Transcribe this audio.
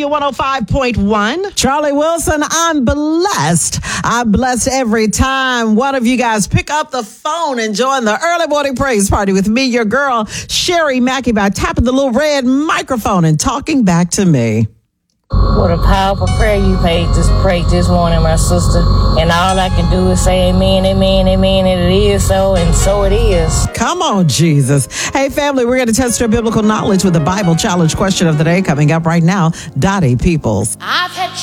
W 105.1. Charlie Wilson, I'm blessed. I'm blessed every time one of you guys pick up the phone and join the early morning praise party with me, your girl, Sherry Mackey, by tapping the little red microphone and talking back to me. What a powerful prayer you prayed this morning, my sister. And all I can do is say amen, amen, amen, and it is so, and so it is. Come on, Jesus. Hey, family, we're going to test your biblical knowledge with the Bible challenge question of the day coming up right now. Dottie Peoples. I've had